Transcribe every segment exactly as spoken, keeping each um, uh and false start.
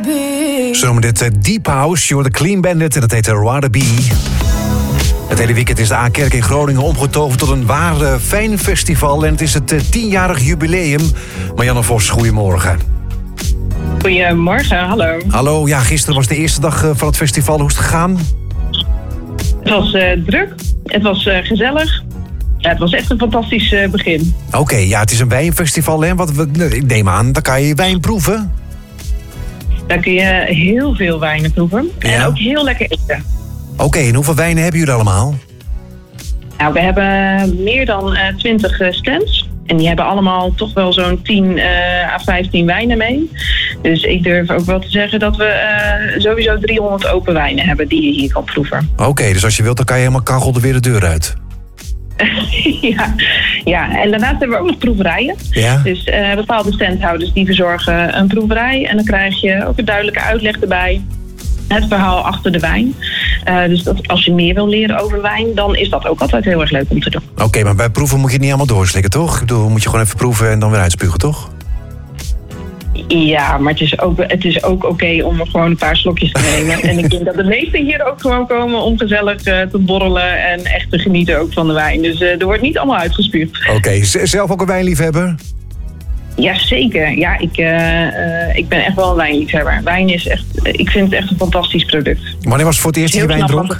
Zometeen dit uh, Deep House, je hoort de Clean Bandit en dat heet uh, Rather Be. Het hele weekend is de A-kerk in Groningen omgetoverd tot een waar fijn festival. En het is het uh, tienjarig jubileum. Marianne Vos, goedemorgen. Goedemorgen, hallo. Hallo, ja, gisteren was de eerste dag uh, van het festival. Hoe is het gegaan? Het was uh, druk, het was uh, gezellig. Ja, het was echt een fantastisch uh, begin. Oké, okay, ja, het is een wijnfestival, hè? Wat, ik neem aan, dan kan je wijn proeven. Daar kun je heel veel wijnen proeven. Ja. En ook heel lekker eten. Oké, okay, en hoeveel wijnen hebben jullie allemaal? Nou, we hebben meer dan uh, twintig uh, stands. En die hebben allemaal toch wel zo'n tien uh, à vijftien wijnen mee. Dus ik durf ook wel te zeggen dat we uh, sowieso driehonderd open wijnen hebben die je hier kan proeven. Oké, okay, dus als je wilt, dan kan je helemaal kachel er weer de deur uit. ja, ja, en daarnaast hebben we ook nog proeverijen. Ja? Dus uh, bepaalde standhouders die verzorgen een proeverij. En dan krijg je ook een duidelijke uitleg erbij. Het verhaal achter de wijn. Uh, dus dat, als je meer wil leren over wijn, dan is dat ook altijd heel erg leuk om te doen. Oké, okay, maar bij proeven moet je het niet allemaal doorslikken, toch? Ik bedoel, moet je gewoon even proeven en dan weer uitspugen, toch? Ja, maar het is ook, het is ook oké okay om gewoon een paar slokjes te nemen. En ik denk dat de meesten hier ook gewoon komen om gezellig uh, te borrelen en echt te genieten ook van de wijn. Dus uh, er wordt niet allemaal uitgespuugd. Oké, okay, zelf ook een wijnliefhebber? Jazeker. Ja, ik, uh, uh, ik ben echt wel een wijnliefhebber. Wijn is echt, ik vind het echt een fantastisch product. Wanneer was het voor het eerst dat je wijn dronk?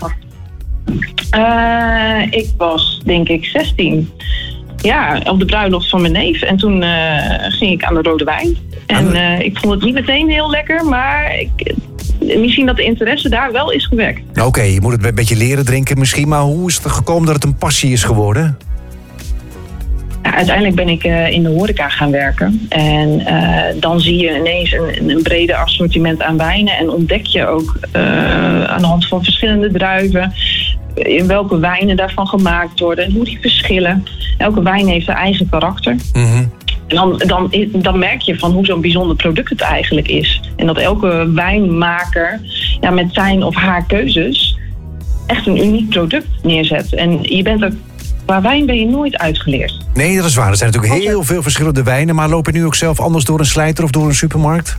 Uh, ik was denk ik zestien. Ja, op de bruiloft van mijn neef. En toen uh, ging ik aan de rode wijn. En uh, ik vond het niet meteen heel lekker, maar ik, misschien dat de interesse daar wel is gewekt. Oké, okay, je moet het een beetje leren drinken misschien, maar hoe is het gekomen dat het een passie is geworden? Ja, uiteindelijk ben ik uh, in de horeca gaan werken. En uh, dan zie je ineens een, een breder assortiment aan wijnen. En ontdek je ook uh, aan de hand van verschillende druiven in welke wijnen daarvan gemaakt worden en hoe die verschillen. Elke wijn heeft zijn eigen karakter. Mm-hmm. En dan, dan, dan merk je van hoe zo'n bijzonder product het eigenlijk is. En dat elke wijnmaker ja, met zijn of haar keuzes echt een uniek product neerzet. En je bent ook, qua wijn ben je nooit uitgeleerd. Nee, dat is waar. Er zijn natuurlijk heel veel verschillende wijnen. Maar loop je nu ook zelf anders door een slijter of door een supermarkt?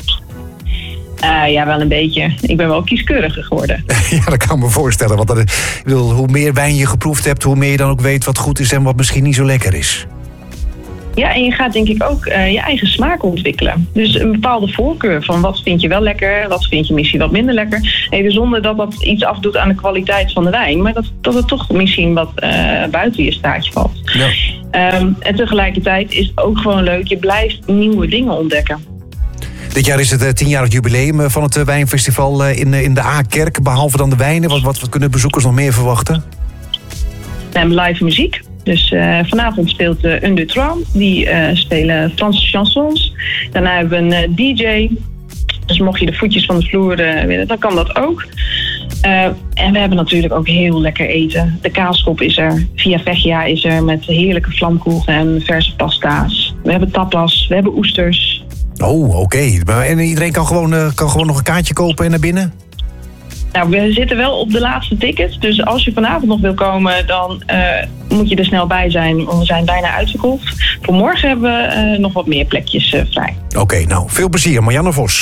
Uh, ja, wel een beetje. Ik ben wel kieskeuriger geworden. Ja, dat kan ik me voorstellen. Want dat, ik bedoel, hoe meer wijn je geproefd hebt, hoe meer je dan ook weet wat goed is en wat misschien niet zo lekker is. Ja, en je gaat denk ik ook uh, je eigen smaak ontwikkelen. Dus een bepaalde voorkeur van wat vind je wel lekker, wat vind je misschien wat minder lekker. Even zonder dat dat iets afdoet aan de kwaliteit van de wijn. Maar dat, dat het toch misschien wat uh, buiten je staartje valt. Ja. Um, en tegelijkertijd is het ook gewoon leuk. Je blijft nieuwe dingen ontdekken. Dit jaar is het uh, tienjarig jubileum van het uh, wijnfestival uh, in, uh, in de A-kerk. Behalve dan de wijnen, wat, wat, wat kunnen bezoekers nog meer verwachten? We hebben live muziek. Dus uh, vanavond speelt uh, Un, deux, trois. Die uh, spelen Franse chansons. Daarna hebben we een uh, D J. Dus mocht je de voetjes van de vloer uh, willen, dan kan dat ook. Uh, en we hebben natuurlijk ook heel lekker eten. De kaaskop is er. Via Vecchia is er met heerlijke vlamkoeken en verse pasta's. We hebben tapas, we hebben oesters. Oh, oké. Okay. En iedereen kan gewoon, uh, kan gewoon nog een kaartje kopen en naar binnen? Nou, we zitten wel op de laatste tickets. Dus als je vanavond nog wil komen, dan uh, moet je er snel bij zijn. Want we zijn bijna uitverkocht. Voor morgen hebben we uh, nog wat meer plekjes uh, vrij. Oké, okay, nou, veel plezier. Marianne Vos.